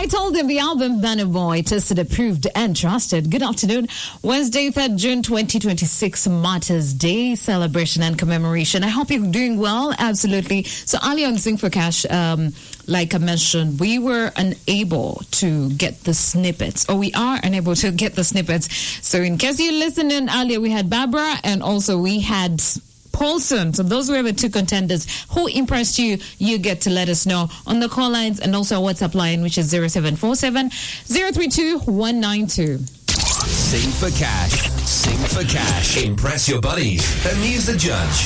told him the album Banner Boy tested, approved, and trusted. Good afternoon. Wednesday, 3rd June 2026, Martyrs Day celebration and commemoration. I hope you're doing well. Absolutely. So earlier on Sing for Cash, like I mentioned, we were unable to get the snippets, or we are unable to get the snippets. So in case you listened in earlier, we had Barbara and also we had Paulson. So those were the two contenders. Who impressed you? You get to let us know on the call lines and also our WhatsApp line, which is 0747 032 192. Sing for cash. Sing for cash. Impress your buddies. Amuse the judge.